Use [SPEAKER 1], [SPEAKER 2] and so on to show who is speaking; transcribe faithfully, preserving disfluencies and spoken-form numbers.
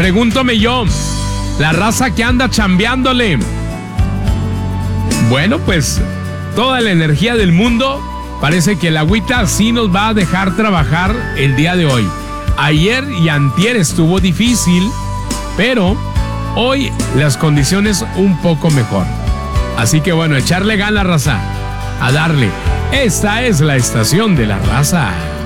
[SPEAKER 1] pregúntome yo, la raza que anda chambeándole. Bueno, pues toda la energía del mundo, parece que el agüita sí nos va a dejar trabajar el día de hoy. Ayer y antier estuvo difícil, pero hoy las condiciones un poco mejor. Así que bueno, echarle ganas, raza, a darle. Esta es la estación de la raza.